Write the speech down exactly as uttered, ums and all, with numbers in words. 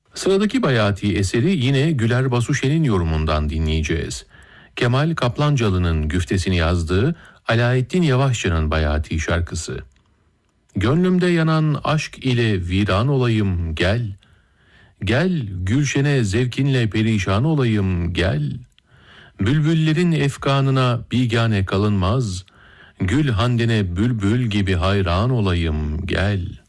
Sıradaki Bayati eseri yine Güler Basuşen'in yorumundan dinleyeceğiz. Kemal Kaplancalı'nın güftesini yazdığı Alaeddin Yavaşçı'nın Bayati şarkısı. Gönlümde yanan aşk ile viran olayım gel. Gel gülşene zevkinle perişan olayım gel. Bülbüllerin efkanına bigane kalınmaz. Gül handene bülbül gibi hayran olayım gel.